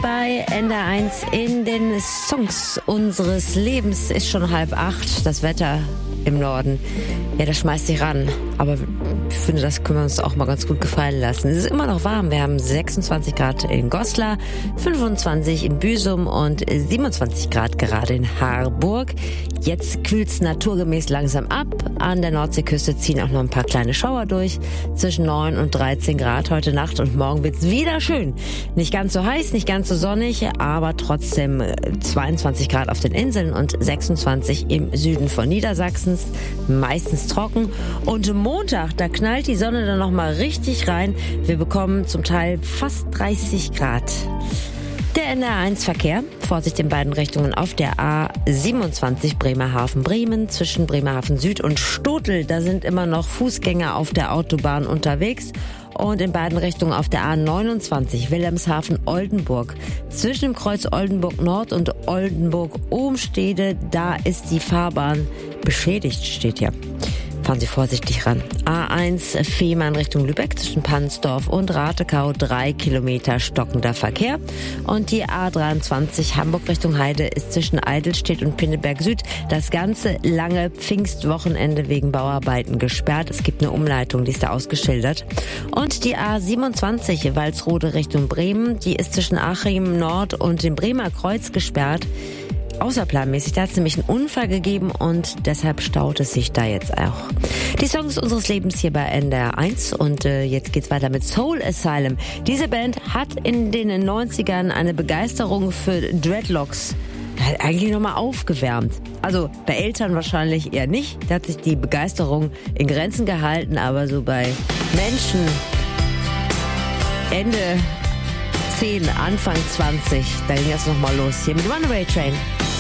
bei NDR1 in den Songs unseres Lebens. Ist schon 7:30. Das Wetter im Norden, ja, das schmeißt sich ran. Aber ich finde, das können wir uns auch mal ganz gut gefallen lassen. Es ist immer noch warm. Wir haben 26 Grad in Goslar, 25 in Büsum und 27 Grad gerade in Harburg. Jetzt kühlt es naturgemäß langsam ab. An der Nordseeküste ziehen auch noch ein paar kleine Schauer durch. Zwischen 9 und 13 Grad heute Nacht und morgen wird es wieder schön. Nicht ganz so heiß, nicht ganz so sonnig, aber trotzdem 22 Grad auf den Inseln und 26 im Süden von Niedersachsen. Meistens trocken. Und Montag, da knallt die Sonne dann nochmal richtig rein. Wir bekommen zum Teil fast 30 Grad. Der NDR1-Verkehr, Vorsicht in beiden Richtungen auf der A27 Bremerhaven-Bremen zwischen Bremerhaven Süd und Stotel. Da sind immer noch Fußgänger auf der Autobahn unterwegs. Und in beiden Richtungen auf der A29 Wilhelmshaven-Oldenburg. Zwischen dem Kreuz Oldenburg Nord und Oldenburg-Ohmstede, da ist die Fahrbahn beschädigt, steht hier. Fahren Sie vorsichtig ran. A1 Fehmarn Richtung Lübeck zwischen Pansdorf und Ratekau 3 Kilometer stockender Verkehr. Und die A23 Hamburg Richtung Heide ist zwischen Eidelstedt und Pinneberg Süd das ganze lange Pfingstwochenende wegen Bauarbeiten gesperrt. Es gibt eine Umleitung, die ist da ausgeschildert. Und die A27 Walsrode Richtung Bremen, die ist zwischen Achim Nord und dem Bremer Kreuz gesperrt. Außerplanmäßig, da hat es nämlich einen Unfall gegeben und deshalb staut es sich da jetzt auch. Die Songs unseres Lebens hier bei NDR1 und jetzt geht's weiter mit Soul Asylum. Diese Band hat in den 90ern eine Begeisterung für Dreadlocks eigentlich nochmal aufgewärmt. Also bei Eltern wahrscheinlich eher nicht, da hat sich die Begeisterung in Grenzen gehalten, aber so bei Menschen Ende 10, Anfang 20, da ging das nochmal los hier mit Runaway Train.